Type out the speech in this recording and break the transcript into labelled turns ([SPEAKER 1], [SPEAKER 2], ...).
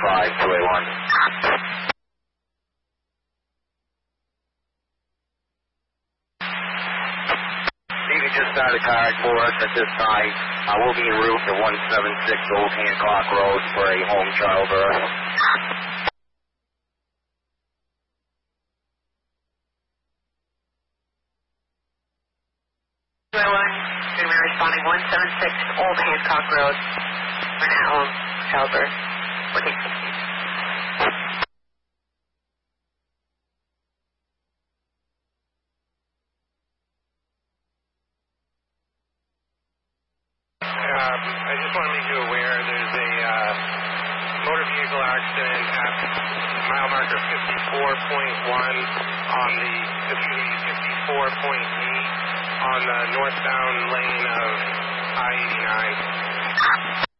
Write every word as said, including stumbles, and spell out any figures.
[SPEAKER 1] five two eight one. You can just start a card for us at this time. Uh, we'll be en route to one seven six Old Hancock Road for a home child birth.
[SPEAKER 2] And we're responding one seven six Old Hancock Road for an at-home childbirth. fourteen sixteen.
[SPEAKER 3] Um, I just want to make you aware there's a uh, motor vehicle accident at mile marker fifty-four point one on the, excuse me, fifty-four point eight on the northbound lane of I eighty-nine.